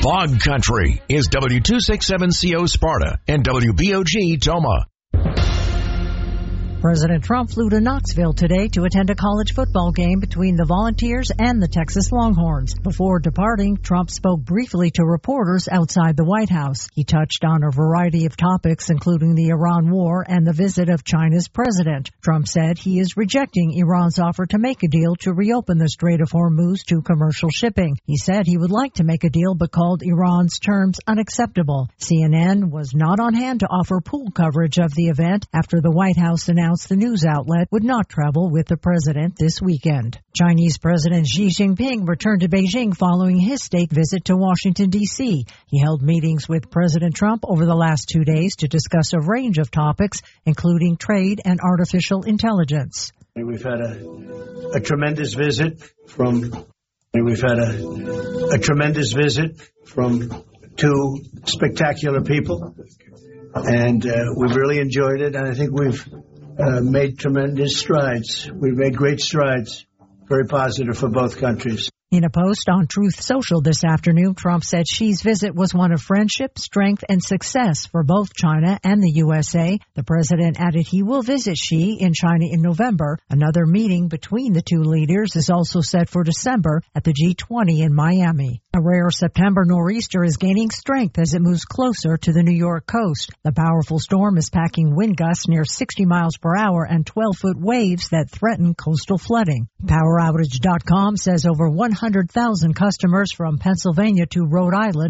Fog Country is W267CO Sparta and WBOG Toma. President Trump flew to Knoxville today to attend a college football game between the Volunteers and the Texas Longhorns. Before departing, Trump spoke briefly to reporters outside the White House. He touched on a variety of topics, including the Iran war and the visit of China's president. Trump said he is rejecting Iran's offer to make a deal to reopen the Strait of Hormuz to commercial shipping. He said he would like to make a deal but called Iran's terms unacceptable. CNN was not on hand to offer pool coverage of the event after the White House announced the news outlet would not travel with the president this weekend. Chinese President Xi Jinping returned to Beijing following his state visit to Washington, D.C. He held meetings with President Trump over the last 2 days to discuss a range of topics, including trade and artificial intelligence. We've had a tremendous visit from two spectacular people, and we've really enjoyed it, and I think we've made tremendous strides. We've made great strides, very positive for both countries. In a post on Truth Social this afternoon, Trump said Xi's visit was one of friendship, strength, and success for both China and the USA. The president added he will visit Xi in China in November. Another meeting between the two leaders is also set for December at the G20 in Miami. A rare September nor'easter is gaining strength as it moves closer to the New York coast. The powerful storm is packing wind gusts near 60 miles per hour and 12-foot waves that threaten coastal flooding. PowerOutage.com says over 100,000 customers from Pennsylvania to Rhode Island